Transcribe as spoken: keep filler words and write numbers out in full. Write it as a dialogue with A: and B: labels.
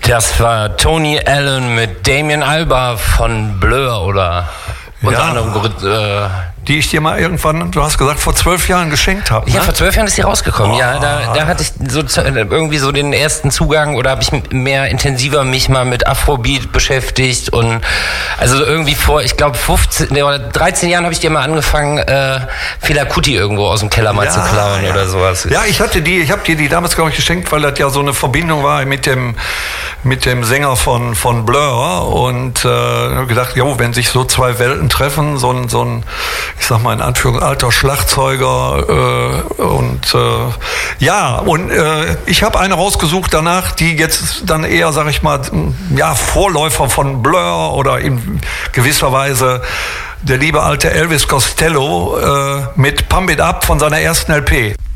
A: Das war Tony Allen mit Damien Albarn von Blur oder unter
B: Ja.
A: anderem äh,
B: die ich dir mal irgendwann, du hast gesagt, vor zwölf Jahren geschenkt habe.
A: Ja,
B: ne?
A: vor zwölf Jahren ist die rausgekommen.
B: Oh.
A: Ja, da, da hatte ich so irgendwie so den ersten Zugang oder habe ich mehr intensiver mich mal mit Afrobeat beschäftigt und also irgendwie vor, ich glaube fünfzehn oder dreizehn Jahren habe ich dir mal angefangen, äh, Fela Kuti irgendwo aus dem Keller mal
B: Ja,
A: zu klauen
B: ja.
A: oder sowas.
B: Ja, ich hatte die, ich habe dir die damals, glaube ich, geschenkt, weil das ja so eine Verbindung war mit dem, mit dem Sänger von, von Blur und äh, hab gedacht, jo, wenn sich so zwei Welten treffen, so ein, so ein, ich sag mal in Anführungszeichen, alter Schlagzeuger äh, und äh, ja, und äh, ich habe eine rausgesucht danach, die jetzt dann eher, sag ich mal, ja, Vorläufer von Blur oder in gewisser Weise der liebe alte Elvis Costello äh, mit Pump It Up von seiner ersten L P.